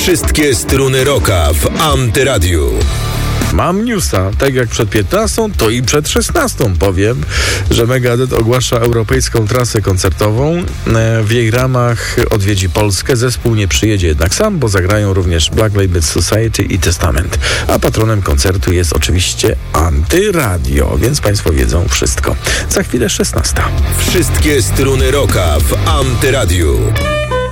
Wszystkie struny rocka w Antyradiu. Mam newsa, tak jak przed 15, to i przed 16 powiem, że Megadeth ogłasza europejską trasę koncertową. W jej ramach odwiedzi Polskę. Zespół nie przyjedzie jednak sam, bo zagrają również Black Label Society i Testament. A patronem koncertu jest oczywiście Antyradio, więc Państwo wiedzą wszystko. Za chwilę 16. Wszystkie struny rocka w Antyradiu.